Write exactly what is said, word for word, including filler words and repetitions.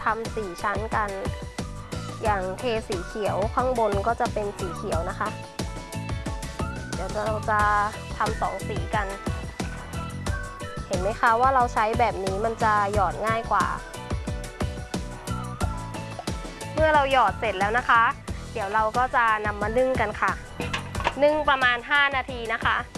ำสีชั้นกันอย่างเทสีเขียวข้างบนก็จะเป็นสีเขียวนะคะเดี๋ยวเราจะทำสองสีกันเห็นไหมคะว่าเราใช้แบบนี้มันจะหยอดง่ายกว่าเมื่อเราหยอดเสร็จแล้วนะคะเดี๋ยวเราก็จะนำมานึ่งกันค่ะนึ่งประมาณห้านาทีนะคะ